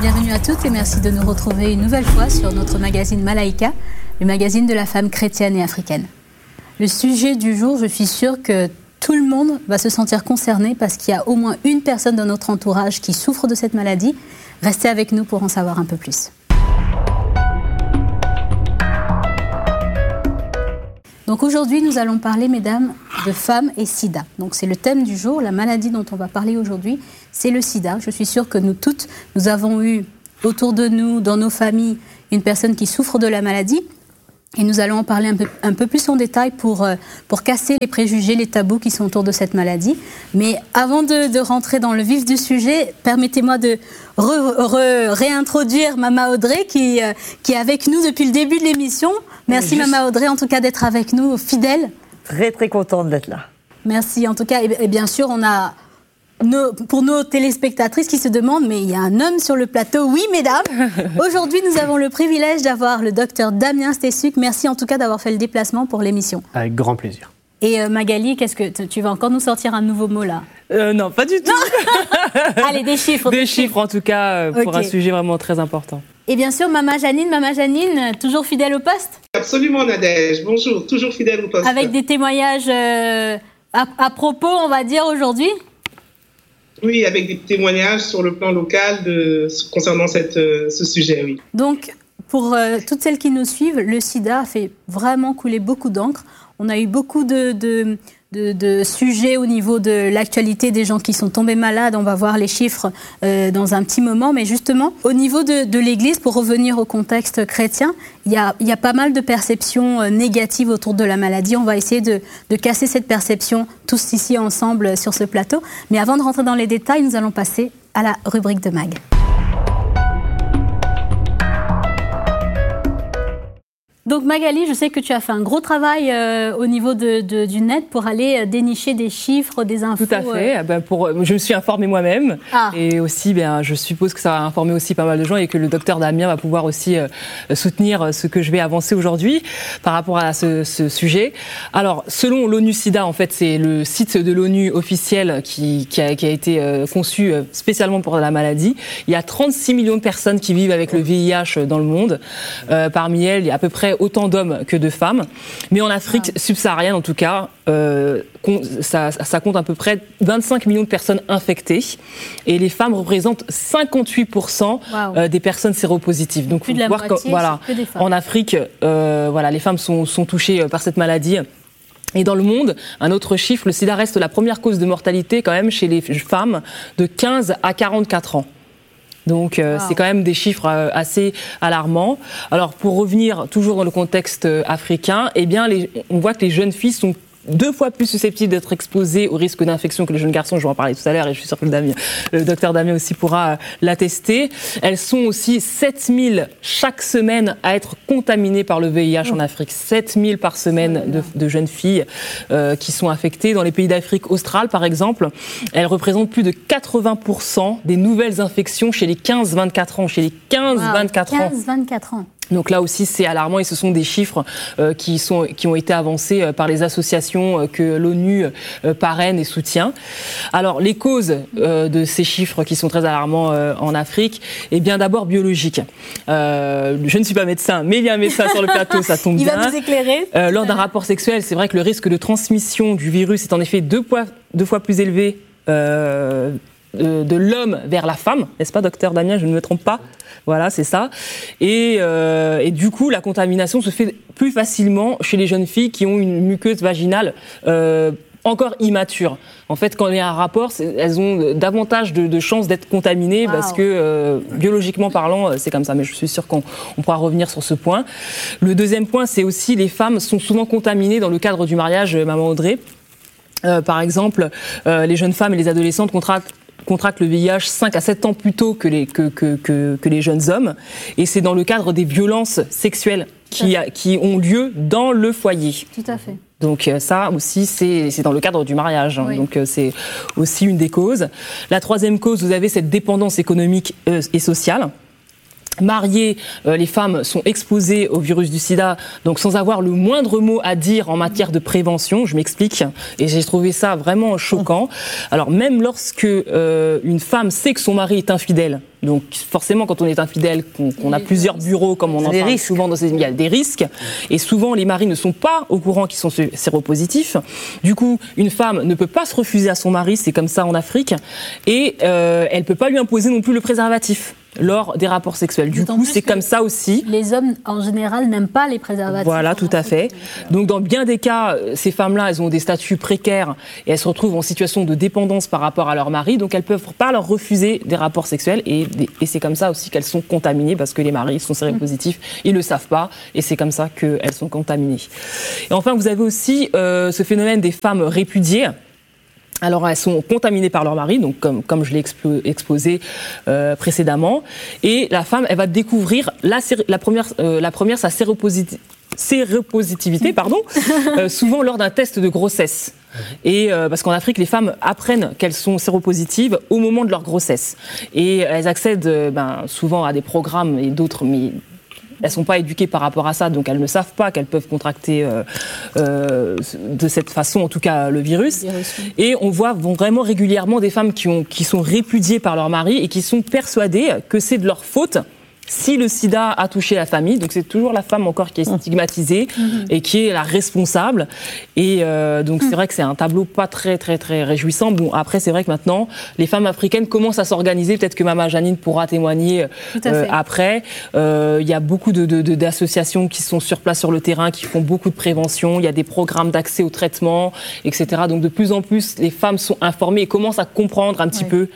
Bienvenue à toutes et merci de nous retrouver une nouvelle fois sur notre magazine Malaika, le magazine de la femme chrétienne et africaine. Le sujet du jour, je suis sûre que tout le monde va se sentir concerné parce qu'il y a au moins une personne dans notre entourage qui souffre de cette maladie. Restez avec nous pour en savoir un peu plus. Donc aujourd'hui, nous allons parler, mesdames, de femmes et sida. Donc c'est le thème du jour, la maladie dont on va parler aujourd'hui, c'est le sida. Je suis sûre que nous toutes, nous avons eu autour de nous, dans nos familles, une personne qui souffre de la maladie. Et nous allons en parler un peu plus en détail pour casser les préjugés, les tabous qui sont autour de cette maladie. Mais avant de rentrer dans le vif du sujet, permettez-moi de réintroduire Mama Audrey qui est avec nous depuis le début de l'émission. Merci Mama Audrey en tout cas d'être avec nous, fidèle. Très très contente d'être là. Merci en tout cas. Et bien sûr, on a... pour nos téléspectatrices qui se demandent, mais il y a un homme sur le plateau. Oui, mesdames. Aujourd'hui, nous avons le privilège d'avoir le docteur Damien Stessuk. Merci en tout cas d'avoir fait le déplacement pour l'émission. Avec grand plaisir. Et Magali, qu'est-ce que tu vas encore nous sortir un nouveau mot là ? Non, pas du tout. Allez, des chiffres. Des chiffres en tout cas, pour un sujet vraiment très important. Et bien sûr, Maman Janine, toujours fidèle au poste ? Absolument, Nadège. Bonjour, toujours fidèle au poste. Avec des témoignages à propos, on va dire, aujourd'hui ? Oui, avec des témoignages sur le plan local concernant ce sujet, oui. Donc, pour toutes celles qui nous suivent, le sida a fait vraiment couler beaucoup d'encre. On a eu beaucoup de sujets au niveau de l'actualité des gens qui sont tombés malades. On va voir les chiffres dans un petit moment. Mais justement, au niveau de l'Église, pour revenir au contexte chrétien, il y a pas mal de perceptions négatives autour de la maladie. On va essayer de casser cette perception tous ici ensemble sur ce plateau. Mais avant de rentrer dans les détails, nous allons passer à la rubrique de Mag. Donc Magali, je sais que tu as fait un gros travail au niveau du net pour aller dénicher des chiffres, des infos. Tout à fait. Je me suis informée moi-même. Et aussi, je suppose que ça va informer aussi pas mal de gens et que le docteur Damien va pouvoir aussi soutenir ce que je vais avancer aujourd'hui par rapport à ce sujet. Alors, selon l'ONU-SIDA, en fait, c'est le site de l'ONU officiel qui a été conçu spécialement pour la maladie. Il y a 36 millions de personnes qui vivent avec le VIH dans le monde. Parmi elles, il y a à peu près autant d'hommes que de femmes. Mais en Afrique subsaharienne, en tout cas, ça compte à peu près 25 millions de personnes infectées. Et les femmes représentent 58% des personnes séropositives. Donc, il faut voir en Afrique, les femmes sont touchées par cette maladie. Et dans le monde, un autre chiffre, le sida reste la première cause de mortalité quand même chez les femmes de 15 à 44 ans. Donc c'est quand même des chiffres assez alarmants. Alors pour revenir toujours dans le contexte africain, on voit que les jeunes filles sont 2 fois plus susceptibles d'être exposées au risque d'infection que les jeunes garçons. Je vais en parler tout à l'heure et je suis sûre que le docteur Damien aussi pourra l'attester. Elles sont aussi 7000 chaque semaine à être contaminées par le VIH en Afrique. 7000 par semaine de jeunes filles qui sont infectées. Dans les pays d'Afrique australe, par exemple, elles représentent plus de 80% des nouvelles infections chez les 15-24 ans. Chez les 15-24 ans. 15-24 ans. Donc là aussi, c'est alarmant et ce sont des chiffres qui ont été avancés par les associations que l'ONU parraine et soutient. Alors, les causes de ces chiffres qui sont très alarmants en Afrique, bien d'abord biologiques. Je ne suis pas médecin, mais il y a un médecin sur le plateau, ça tombe bien. Il va nous éclairer. Lors d'un rapport sexuel, c'est vrai que le risque de transmission du virus est en effet 2 fois plus élevé de l'homme vers la femme, n'est-ce pas, docteur Damien, je ne me trompe pas? Voilà, c'est ça. Et du coup, la contamination se fait plus facilement chez les jeunes filles qui ont une muqueuse vaginale encore immature. En fait, quand il y a un rapport, elles ont davantage de chances d'être contaminées parce que, biologiquement parlant, c'est comme ça. Mais je suis sûre qu'on pourra revenir sur ce point. Le deuxième point, c'est aussi les femmes sont souvent contaminées dans le cadre du mariage, Maman Audrey. Par exemple, les jeunes femmes et les adolescentes contractent le VIH 5 à 7 ans plus tôt que les jeunes hommes. Et c'est dans le cadre des violences sexuelles qui ont lieu dans le foyer. Tout à fait. Donc ça aussi, c'est dans le cadre du mariage. Oui. Donc c'est aussi une des causes. La troisième cause, vous avez cette dépendance économique et sociale. mariées, les femmes sont exposées au virus du sida, donc sans avoir le moindre mot à dire en matière de prévention. Je m'explique, et j'ai trouvé ça vraiment choquant. Alors même lorsque une femme sait que son mari est infidèle, donc forcément quand on est infidèle, qu'on a plusieurs bureaux, comme on en parle souvent dans ces il y a des risques, et souvent les maris ne sont pas au courant qu'ils sont séropositifs. Du coup, une femme ne peut pas se refuser à son mari, c'est comme ça en Afrique, et elle peut pas lui imposer non plus le préservatif lors des rapports sexuels. Du coup, c'est comme ça aussi. Les hommes, en général, n'aiment pas les préservatifs. Voilà, tout à fait. Donc, dans bien des cas, ces femmes-là, elles ont des statuts précaires et elles se retrouvent en situation de dépendance par rapport à leur mari. Donc, elles peuvent pas leur refuser des rapports sexuels et c'est comme ça aussi qu'elles sont contaminées parce que les maris sont séropositifs, ils le savent pas et c'est comme ça qu'elles sont contaminées. Et enfin, vous avez aussi ce phénomène des femmes répudiées. Alors, elles sont contaminées par leur mari, donc comme je l'ai exposé précédemment. Et la femme, elle va découvrir la première, sa séropositivité, souvent lors d'un test de grossesse. Et parce qu'en Afrique, les femmes apprennent qu'elles sont séropositives au moment de leur grossesse. Et elles accèdent souvent à des programmes et d'autres, mais elles ne sont pas éduquées par rapport à ça, donc elles ne savent pas qu'elles peuvent contracter de cette façon, en tout cas, le virus. Et on voit vraiment régulièrement des femmes qui sont répudiées par leur mari et qui sont persuadées que c'est de leur faute si le sida a touché la famille. Donc c'est toujours la femme encore qui est stigmatisée et qui est la responsable. Et donc c'est vrai que c'est un tableau pas très très très réjouissant. Bon, après c'est vrai que maintenant les femmes africaines commencent à s'organiser. Peut-être que Maman Janine pourra témoigner après. Il y a beaucoup d'associations qui sont sur place sur le terrain, qui font beaucoup de prévention. Il y a des programmes d'accès au traitement, etc. Donc de plus en plus les femmes sont informées et commencent à comprendre un petit peu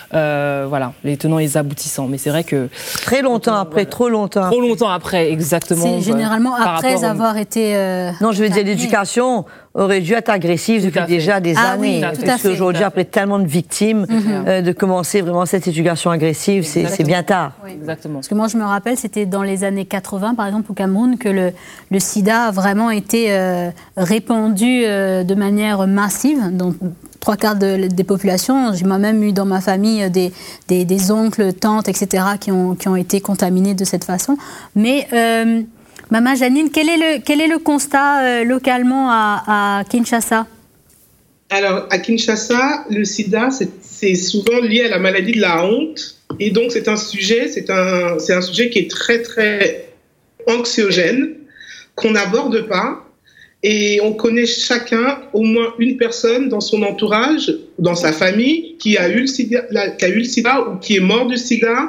les tenants et les aboutissants. Mais c'est vrai que trop longtemps après, exactement. C'est généralement après avoir été. Non, je veux dire, l'éducation aurait dû être agressive depuis déjà des années. Parce qu'aujourd'hui, après tellement de victimes, de commencer vraiment cette éducation agressive, c'est bien tard. Oui. Exactement. Parce que moi, je me rappelle, c'était dans les années 80, par exemple, au Cameroun, que le sida a vraiment été répandu de manière massive. Donc, 3/4 des populations. J'ai moi-même eu dans ma famille des oncles, tantes, etc., qui ont été contaminés de cette façon. Mais, Maman Janine, quel est le constat localement à Kinshasa ? Alors, à Kinshasa, le sida, c'est souvent lié à la maladie de la honte. Et donc, c'est un sujet qui est très, très anxiogène, qu'on n'aborde pas. Et on connaît chacun, au moins une personne dans son entourage, dans sa famille, qui a eu le sida ou qui est mort du sida.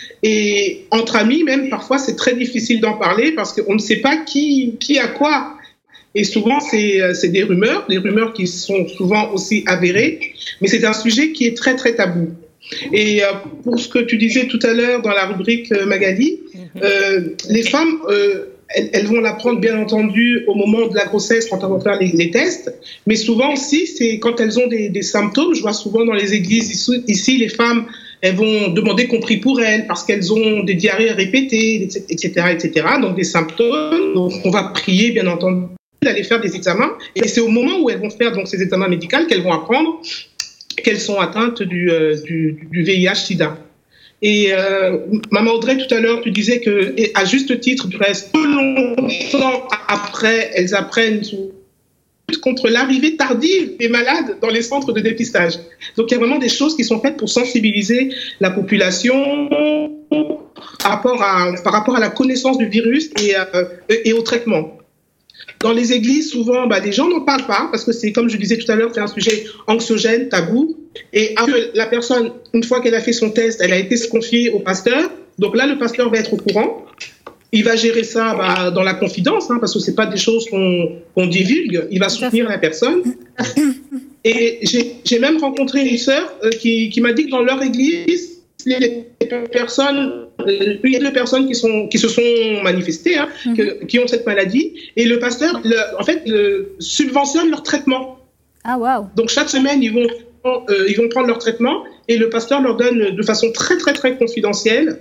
Et entre amis, même, parfois, c'est très difficile d'en parler parce qu'on ne sait pas qui a quoi. Et souvent, c'est des rumeurs qui sont souvent aussi avérées. Mais c'est un sujet qui est très, très tabou. Et pour ce que tu disais tout à l'heure dans la rubrique Magali, les femmes... elles vont l'apprendre, bien entendu, au moment de la grossesse, quand elles vont faire les tests. Mais souvent aussi, c'est quand elles ont des symptômes. Je vois souvent dans les églises ici, les femmes, elles vont demander qu'on prie pour elles parce qu'elles ont des diarrhées répétées, etc., etc. Donc des symptômes. Donc on va prier, bien entendu, d'aller faire des examens. Et c'est au moment où elles vont faire donc ces examens médicaux qu'elles vont apprendre qu'elles sont atteintes du VIH/SIDA. Et Maman Audrey, tout à l'heure, tu disais que, et à juste titre, du reste, peu longtemps après, elles apprennent contre l'arrivée tardive des malades dans les centres de dépistage. Donc il y a vraiment des choses qui sont faites pour sensibiliser la population par rapport à la connaissance du virus et au traitement. Dans les églises, souvent, les gens n'en parlent pas parce que c'est, comme je disais tout à l'heure, c'est un sujet anxiogène, tabou. Et la personne, une fois qu'elle a fait son test, elle a été confiée au pasteur. Donc là, le pasteur va être au courant. Il va gérer ça dans la confidence, parce que c'est pas des choses qu'on divulgue. Il va soutenir la personne. Et j'ai même rencontré une sœur qui m'a dit que dans leur église, il y a deux personnes qui se sont manifestées, qui ont cette maladie, et le pasteur, subventionne leur traitement. Ah, waouh. Donc chaque semaine, ils vont prendre leur traitement et le pasteur leur donne de façon très très très confidentielle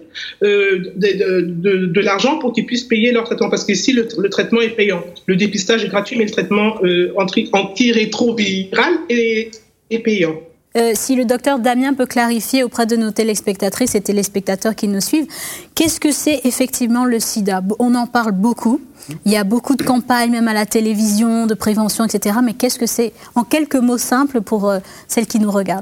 de l'argent pour qu'ils puissent payer leur traitement, parce qu'ici le traitement est payant. Le dépistage est gratuit, mais le traitement antirétroviral est payant. si le docteur Damien peut clarifier auprès de nos téléspectatrices et téléspectateurs qui nous suivent, qu'est-ce que c'est effectivement le sida ? On en parle beaucoup, il y a beaucoup de campagnes, même à la télévision, de prévention, etc. Mais qu'est-ce que c'est, en quelques mots simples pour celles qui nous regardent ?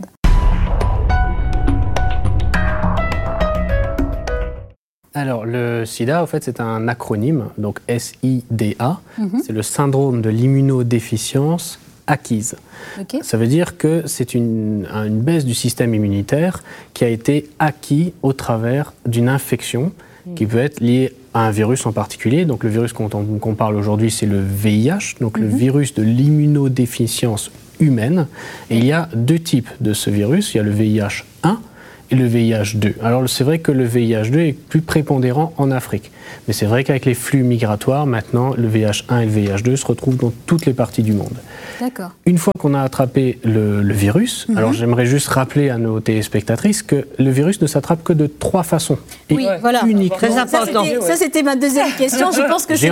Alors, le sida, en fait, c'est un acronyme, donc SIDA, c'est le syndrome de l'immunodéficience acquise. Okay. Ça veut dire que c'est une baisse du système immunitaire qui a été acquis au travers d'une infection qui peut être liée à un virus en particulier. Donc le virus qu'on parle aujourd'hui, c'est le VIH, donc le virus de l'immunodéficience humaine. Et il y a 2 types de ce virus. Il y a le VIH-1 et le VIH-2. Alors c'est vrai que le VIH-2 est plus prépondérant en Afrique. Mais c'est vrai qu'avec les flux migratoires, maintenant, le VIH-1 et le VIH-2 se retrouvent dans toutes les parties du monde. D'accord. Une fois qu'on a attrapé le virus, alors j'aimerais juste rappeler à nos téléspectatrices que le virus ne s'attrape que de 3 façons. Oui, voilà. Unique. Très important. Ça, c'était ma deuxième question. Je pense que c'est là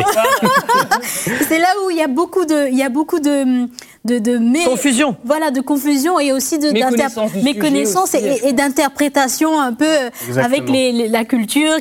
où il y a beaucoup de confusion. Voilà, de confusion et aussi de méconnaissance et d'interprétation un peu avec la culture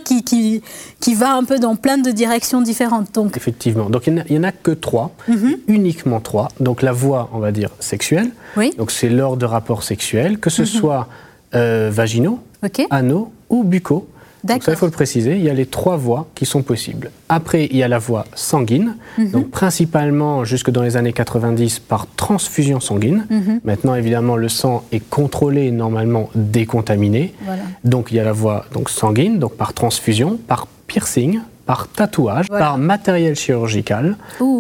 qui va un peu dans plein de directions différentes. Donc. Effectivement. Donc il n'y en a que 3, uniquement 3. Donc la voie, on va dire, sexuelle. Oui. Donc c'est lors de rapports sexuels, que ce soit vaginaux, anaux ou buccaux. Donc ça, il faut le préciser, il y a les 3 voies qui sont possibles. Après, il y a la voie sanguine, donc principalement jusque dans les années 90 par transfusion sanguine. Maintenant, évidemment, le sang est contrôlé et normalement décontaminé. Voilà. Donc il y a la voie sanguine, donc par transfusion, par piercing, par tatouage, par matériel chirurgical.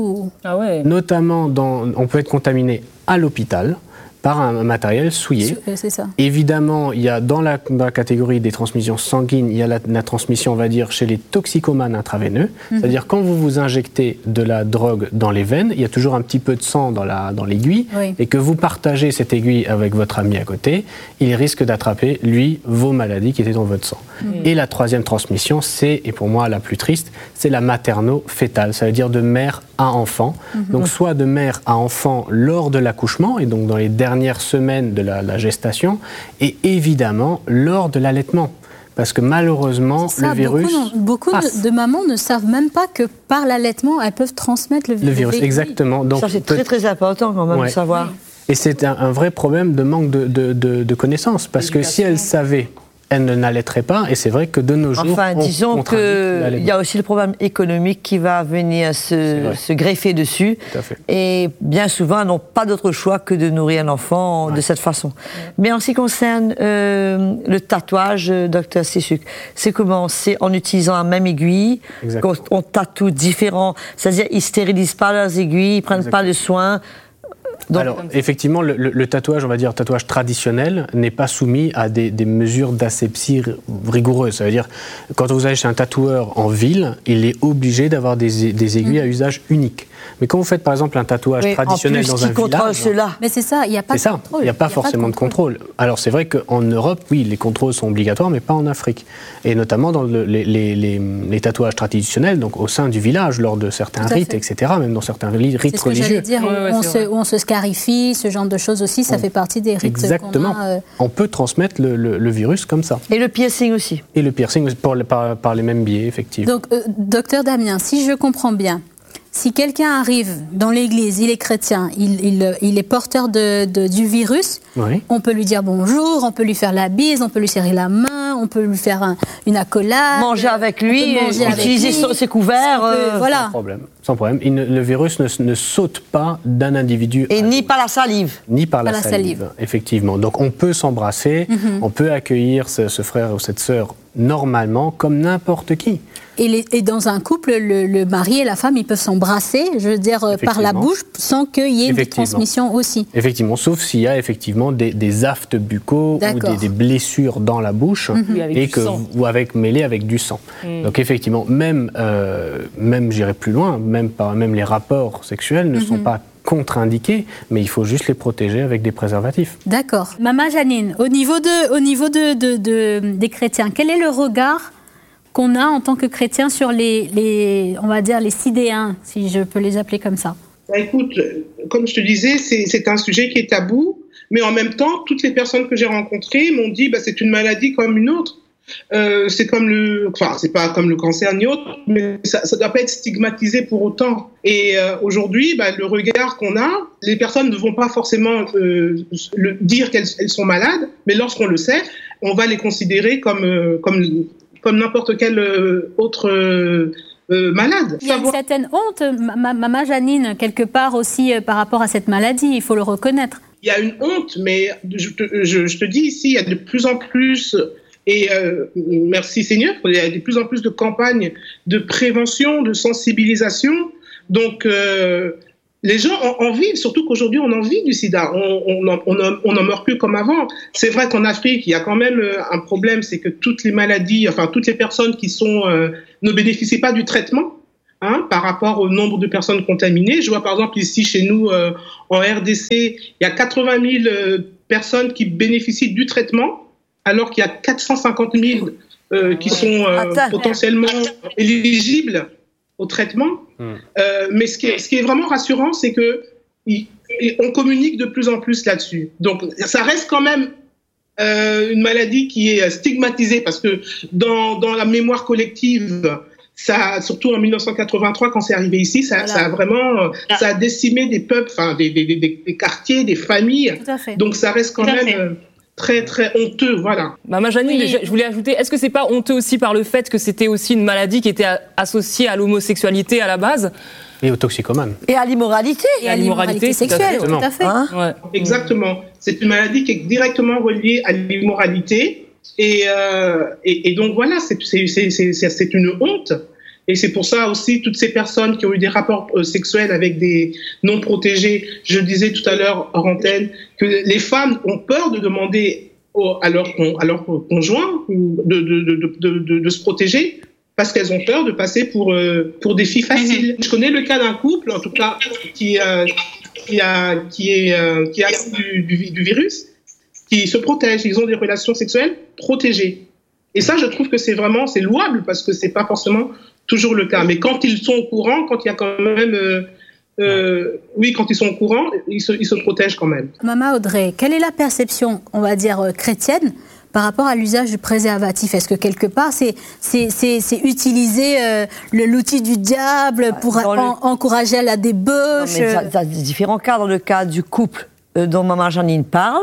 Ah ouais. Notamment, on peut être contaminé à l'hôpital par un matériel souillé. C'est ça. Évidemment, il y a dans la catégorie des transmissions sanguines, il y a la transmission, on va dire, chez les toxicomanes intraveineux. C'est-à-dire quand vous vous injectez de la drogue dans les veines, il y a toujours un petit peu de sang dans l'aiguille, et que vous partagez cette aiguille avec votre ami à côté, il risque d'attraper, lui, vos maladies qui étaient dans votre sang. Et la 3e transmission, c'est, et pour moi la plus triste, c'est la materno-fétale, ça veut dire de mère à enfant. Donc soit de mère à enfant lors de l'accouchement, et donc dans les dernières semaines de la gestation, et évidemment lors de l'allaitement. Parce que malheureusement, le virus Beaucoup de mamans ne savent même pas que par l'allaitement, elles peuvent transmettre le virus. Exactement. Donc, ça, c'est très très important quand même de savoir. Et c'est un vrai problème de manque de connaissances. Parce que si elles savaient, elles ne n'allaiteraient pas, et c'est vrai que de nos jours... Enfin, disons qu'il y a aussi le problème économique qui va venir se greffer dessus. Tout à fait. Et bien souvent, elles n'ont pas d'autre choix que de nourrir un enfant de cette façon. Mais en ce qui concerne le tatouage, Dr Sissuk, c'est comment ? C'est en utilisant la même aiguille, qu'on tatoue différents... C'est-à-dire, ils ne stérilisent pas leurs aiguilles, ils ne prennent pas de soins... Donc, alors, effectivement, le tatouage, on va dire tatouage traditionnel, n'est pas soumis à des mesures d'asepsie rigoureuses. Ça veut dire, quand vous allez chez un tatoueur en ville, il est obligé d'avoir des aiguilles à usage unique. Mais quand vous faites, par exemple, un tatouage traditionnel dans un village... Mais c'est ça, il n'y a pas de contrôle. Il n'y a pas forcément de contrôle. Alors, c'est vrai qu'en Europe, oui, les contrôles sont obligatoires, mais pas en Afrique. Et notamment dans les tatouages traditionnels, donc au sein du village, lors de certains rites, etc., même dans certains rites religieux. C'est ce que j'allais dire, on se scarifie, ce genre de choses aussi, ça fait partie des rites. Exactement. On peut transmettre le virus comme ça. Et le piercing aussi. Et le piercing par les mêmes biais, effectivement. Donc, docteur Damien, si je comprends bien, si quelqu'un arrive dans l'église, il est chrétien, il est porteur du virus, on peut lui dire bonjour, on peut lui faire la bise, on peut lui serrer la main, on peut lui faire une accolade. Manger avec lui, utiliser ses couverts. Voilà. Sans problème. Le virus ne saute pas d'un individu. Et ni par la salive. Ni par la salive, effectivement. Donc on peut s'embrasser, on peut accueillir ce frère ou cette sœur normalement, comme n'importe qui. Et dans un couple, le mari et la femme, ils peuvent s'embrasser, je veux dire, par la bouche, sans qu'il y ait une transmission aussi. Effectivement, sauf s'il y a effectivement des aftes buccaux ou des blessures dans la bouche, mêlées avec du sang. Donc effectivement, même j'irai plus loin, même les rapports sexuels ne sont pas contre-indiqués, mais il faut juste les protéger avec des préservatifs. D'accord. Maman Janine, au niveau des chrétiens, quel est le regard qu'on a en tant que chrétien sur on va dire les sidéens, si je peux les appeler comme ça? Écoute, comme je te disais, c'est un sujet qui est tabou. Mais en même temps, toutes les personnes que j'ai rencontrées m'ont dit, c'est une maladie comme une autre. C'est pas comme le cancer ni autre, mais ça doit pas être stigmatisé pour autant. Et aujourd'hui, le regard qu'on a, les personnes ne vont pas forcément dire qu'elles sont malades, mais lorsqu'on le sait, on va les considérer comme n'importe quel autre malade. Il y a une certaine honte, Maman Janine, quelque part aussi par rapport à cette maladie, il faut le reconnaître. Il y a une honte, mais je te dis ici, il y a de plus en plus... Et merci Seigneur, il y a de plus en plus de campagnes de prévention, de sensibilisation. Donc, les gens en vivent, surtout qu'aujourd'hui, on en vit du sida. On n'en meurt plus comme avant. C'est vrai qu'en Afrique, il y a quand même un problème, c'est que toutes les maladies, toutes les personnes qui ne bénéficient pas du traitement, par rapport au nombre de personnes contaminées. Je vois par exemple ici, chez nous, en RDC, il y a 80 000 personnes qui bénéficient du traitement, alors qu'il y a 450 000 qui sont potentiellement éligibles au traitement. Mais ce qui est vraiment rassurant, c'est qu'on communique de plus en plus là-dessus. Donc, ça reste quand même une maladie qui est stigmatisée, parce que dans la mémoire collective, ça, surtout en 1983, quand c'est arrivé ici, ça a vraiment ça a décimé des peuples, des quartiers, des familles. Donc, ça reste quand même... très, très honteux, voilà. Maman Janine, je voulais ajouter, est-ce que c'est pas honteux aussi par le fait que c'était aussi une maladie qui était associée à l'homosexualité à la base? Et aux toxicomanes. Et à l'immoralité. Et à l'immoralité sexuelle, tout à fait. Exactement. C'est une maladie qui est directement reliée à l'immoralité. Et donc voilà, c'est une honte. Et c'est pour ça aussi, toutes ces personnes qui ont eu des rapports sexuels avec des non protégés, je disais tout à l'heure hors antenne, que les femmes ont peur de demander à leur conjoint de se protéger, parce qu'elles ont peur de passer pour des filles faciles. Je connais le cas d'un couple, en tout cas, qui a du virus, qui se protègent. Ils ont des relations sexuelles protégées. Et ça, je trouve que c'est louable, parce que c'est pas forcément toujours le cas. Mais quand ils sont au courant, quand il y a quand même... quand ils sont au courant, ils se protègent quand même. Maman Audrey, quelle est la perception, on va dire, chrétienne par rapport à l'usage du préservatif? Est-ce que quelque part, c'est utiliser l'outil du diable pour encourager à la débauche? Il y a différents cas. Dans le cas du couple dont Maman Janine parle,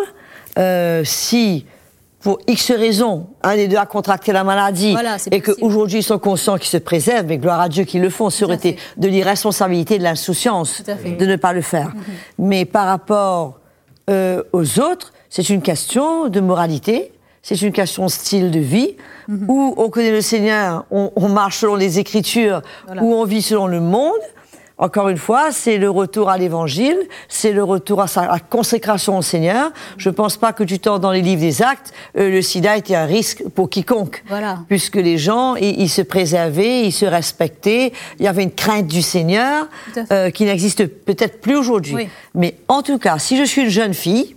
si... pour X raisons, un des deux a contracté la maladie, et qu'aujourd'hui ils sont conscients qu'ils se préservent, mais gloire à Dieu qu'ils le font, ça aurait été de l'irresponsabilité, de l'insouciance de ne pas le faire. Mais par rapport aux autres, c'est une question de moralité, c'est une question de style de vie, où on connaît le Seigneur, on marche selon les Écritures, où on vit selon le monde. Encore une fois, c'est le retour à l'Évangile, c'est le retour à la consécration au Seigneur. Je ne pense pas que du temps dans les livres des Actes, le sida était un risque pour quiconque. Puisque les gens, ils se préservaient, ils se respectaient, il y avait une crainte du Seigneur qui n'existe peut-être plus aujourd'hui. Mais en tout cas, si je suis une jeune fille,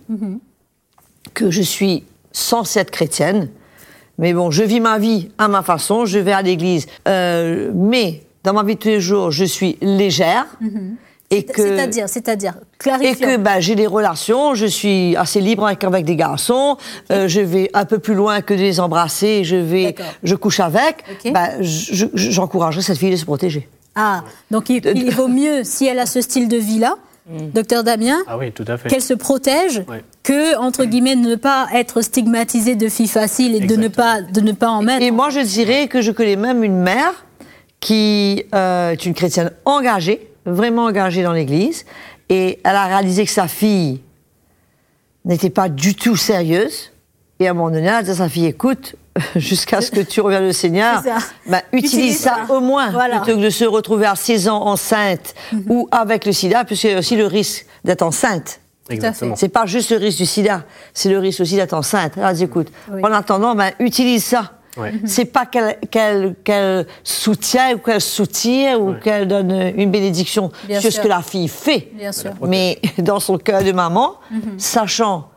que je suis censée être chrétienne, mais bon, je vis ma vie à ma façon, je vais à l'église, mais... dans ma vie de tous les jours, je suis légère. C'est-à-dire, clarifions. Et que j'ai des relations, je suis assez libre avec des garçons, je vais un peu plus loin que de les embrasser, je couche avec, j'encouragerais cette fille de se protéger. Ah, donc il vaut mieux, si elle a ce style de vie-là, Docteur Damien, qu'elle se protège, que, entre guillemets, ne pas être stigmatisée de fille facile et de ne pas en mettre. Et moi, je dirais que je connais même une mère qui est une chrétienne engagée, vraiment engagée dans l'Église, et elle a réalisé que sa fille n'était pas du tout sérieuse, et à un moment donné, elle a dit à sa fille, écoute, jusqu'à ce que tu reviennes au Seigneur, utilise ça au moins, plutôt que de se retrouver à 16 ans enceinte, ou avec le sida, puisqu'il y a aussi le risque d'être enceinte. Exactement. C'est pas juste le risque du sida, c'est le risque aussi d'être enceinte. Elle a dit, écoute, en attendant, utilise ça. C'est pas qu'elle soutient ou qu'elle soutire ou qu'elle donne une bénédiction sur ce que la fille fait. Mais dans son cœur de maman, sachant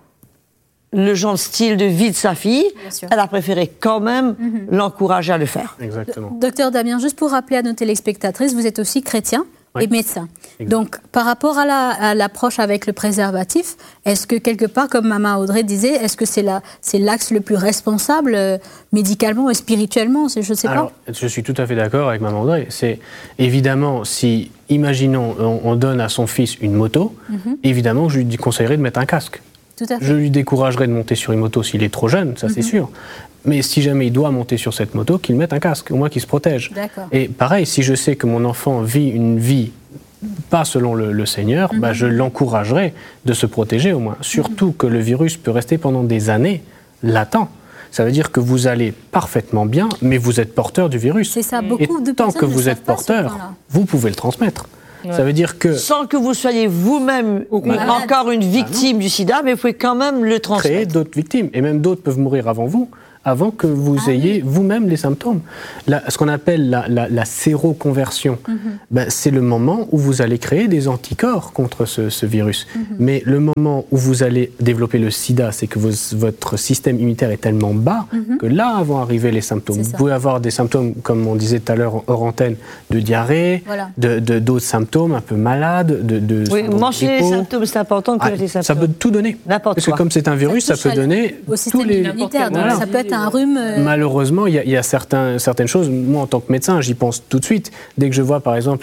le genre de style de vie de sa fille, elle a préféré quand même l'encourager à le faire. Exactement. Docteur Damien, juste pour rappeler à nos téléspectatrices, vous êtes aussi chrétien. et médecin. Donc, par rapport à l'approche avec le préservatif, est-ce que quelque part, comme Maman Audrey disait, est-ce que c'est l'axe le plus responsable médicalement et spirituellement? Je ne sais pas. Je suis tout à fait d'accord avec Maman Audrey. C'est évidemment, si, imaginons, on donne à son fils une moto, évidemment, je lui conseillerais de mettre un casque. Tout à fait. Je lui découragerais de monter sur une moto s'il est trop jeune, ça c'est sûr. Mais si jamais il doit monter sur cette moto, qu'il mette un casque, au moins qu'il se protège. Et pareil, si je sais que mon enfant vit une vie pas selon le Seigneur, je l'encouragerai de se protéger au moins. Surtout que le virus peut rester pendant des années latent. Ça veut dire que vous allez parfaitement bien, mais vous êtes porteur du virus. C'est ça, beaucoup de tant que vous êtes porteur, vous pouvez le transmettre. Ça veut dire que... Sans que vous soyez vous-même encore une victime du sida, mais vous pouvez quand même le transmettre. Créer d'autres victimes, et même d'autres peuvent mourir avant vous, avant que vous ayez vous-même les symptômes. Ce qu'on appelle la séroconversion, c'est le moment où vous allez créer des anticorps contre ce virus. Mais le moment où vous allez développer le sida, c'est que votre système immunitaire est tellement bas que là vont arriver les symptômes. Vous pouvez avoir des symptômes, comme on disait tout à l'heure hors antenne, de diarrhée, d'autres symptômes un peu malades, oui, manger les symptômes, c'est important que les symptômes. Ça peut tout donner. N'importe quoi. Parce que comme c'est un virus, ça peut donner au système immunitaire. Donc ça peut être un rhume. Malheureusement, il y a certaines choses. Moi, en tant que médecin, j'y pense tout de suite. Dès que je vois, par exemple,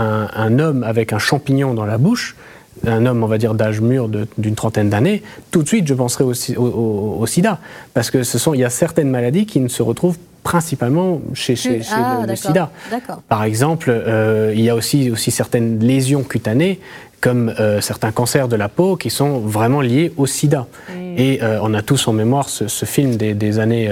un homme avec un champignon dans la bouche, un homme, on va dire, d'âge mûr d'une trentaine d'années, tout de suite, je penserai au sida. Parce que il y a certaines maladies qui ne se retrouvent principalement chez le sida. Par exemple, il y a aussi certaines lésions cutanées, comme certains cancers de la peau qui sont vraiment liés au sida. Et on a tous en mémoire ce film des années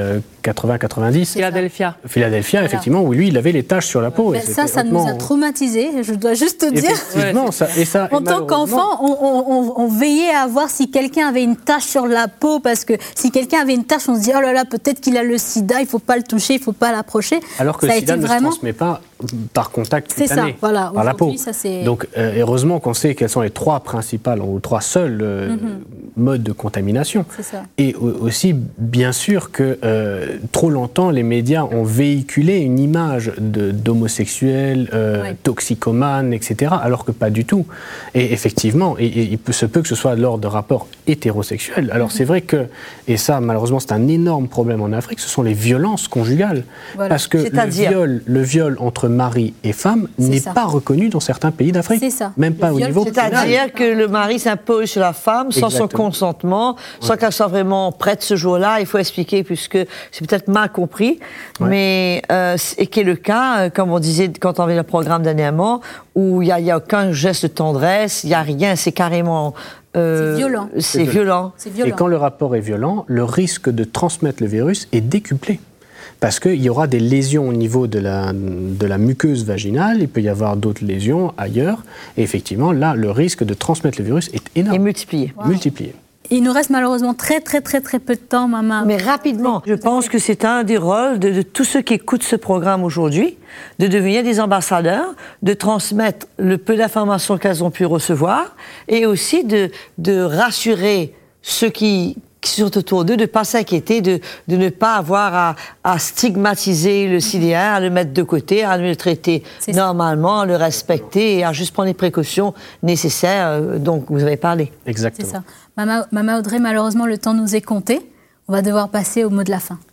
80-90. Philadelphia, effectivement, où lui, il avait les taches sur la peau. Ça nous a traumatisés, je dois juste te dire. Effectivement, en tant qu'enfant, on veillait à voir si quelqu'un avait une tache sur la peau, parce que si quelqu'un avait une tache, on se dit, oh là là, peut-être qu'il a le sida, il ne faut pas le toucher, il ne faut pas l'approcher. Alors que le sida ne se transmet pas par contact cutané, par la peau. Donc, heureusement qu'on sait quelles sont les trois principales, ou trois seuls modes de contamination. Et aussi, bien sûr, que trop longtemps, les médias ont véhiculé une image d'homosexuels, toxicomanes, etc., alors que pas du tout. Et effectivement, il se peut que ce soit lors de rapports hétérosexuels. Alors c'est vrai que, et ça malheureusement c'est un énorme problème en Afrique, ce sont les violences conjugales. Parce que le viol entre mari et femme n'est pas reconnu dans certains pays d'Afrique. Même pas au niveau pénal. C'est-à-dire que le mari s'impose sur la femme sans son consentement, sans qu'elle soit vraiment prête ce jour-là. Il faut expliquer, puisque c'est peut-être mal compris, mais et qui est le cas, comme on disait quand on avait le programme dernièrement, où il n'y a aucun geste de tendresse, il n'y a rien, c'est carrément... c'est violent. C'est violent. Et quand le rapport est violent, le risque de transmettre le virus est décuplé. Parce qu'il y aura des lésions au niveau de la muqueuse vaginale, il peut y avoir d'autres lésions ailleurs, et effectivement, là, le risque de transmettre le virus est énorme. Et multiplié. Multiplié. Il nous reste malheureusement très peu de temps, Maman. Mais rapidement, je pense que c'est un des rôles de tous ceux qui écoutent ce programme aujourd'hui, de devenir des ambassadeurs, de transmettre le peu d'informations qu'elles ont pu recevoir, et aussi de rassurer ceux qui sont autour d'eux, de ne pas s'inquiéter, de ne pas avoir à stigmatiser le sida, à le mettre de côté, à le traiter normalement, à le respecter et à juste prendre les précautions nécessaires dont vous avez parlé. Exactement. C'est ça. Maman Audrey, malheureusement, le temps nous est compté. On va devoir passer au mot de la fin.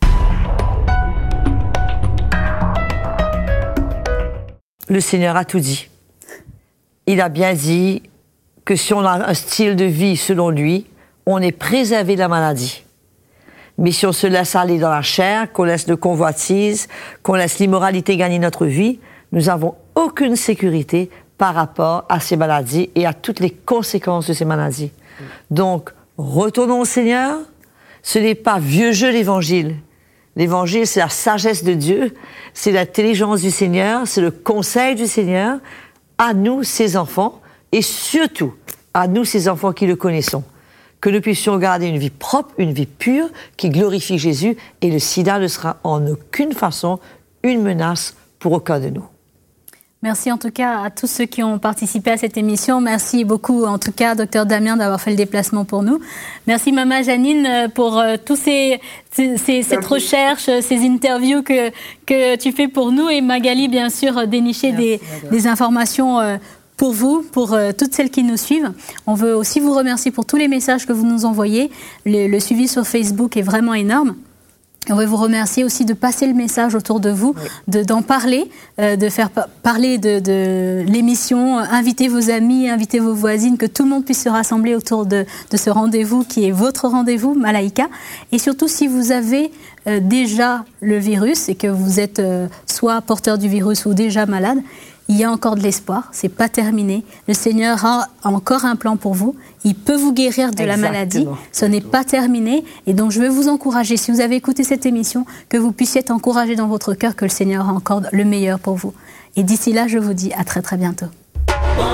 Le Seigneur a tout dit. Il a bien dit que si on a un style de vie selon lui, on est préservé de la maladie. Mais si on se laisse aller dans la chair, qu'on laisse nos convoitises, qu'on laisse l'immoralité gagner notre vie, nous n'avons aucune sécurité par rapport à ces maladies et à toutes les conséquences de ces maladies. Donc, retournons au Seigneur. Ce n'est pas vieux jeu l'Évangile. L'Évangile, c'est la sagesse de Dieu, c'est l'intelligence du Seigneur, c'est le conseil du Seigneur à nous, ses enfants, et surtout à nous, ses enfants qui le connaissons. Que nous puissions garder une vie propre, une vie pure, qui glorifie Jésus, et le sida ne sera en aucune façon une menace pour aucun de nous. Merci en tout cas à tous ceux qui ont participé à cette émission. Merci beaucoup en tout cas, Dr Damien, d'avoir fait le déplacement pour nous. Merci Maman Janine pour tous cette recherche, ces interviews que tu fais pour nous. Et Magali, bien sûr, dénicher des informations pour vous, pour toutes celles qui nous suivent. On veut aussi vous remercier pour tous les messages que vous nous envoyez. Le suivi sur Facebook est vraiment énorme. On veut vous remercier aussi de passer le message autour de vous, d'en parler, de faire parler de l'émission, inviter vos amis, inviter vos voisines, que tout le monde puisse se rassembler autour de ce rendez-vous qui est votre rendez-vous, Malaika. Et surtout, si vous avez déjà le virus et que vous êtes soit porteur du virus ou déjà malade, il y a encore de l'espoir, c'est pas terminé. Le Seigneur a encore un plan pour vous. Il peut vous guérir de la maladie. Ce n'est pas terminé. Et donc, je veux vous encourager, si vous avez écouté cette émission, que vous puissiez être encouragé dans votre cœur que le Seigneur a encore le meilleur pour vous. Et d'ici là, je vous dis à très très bientôt.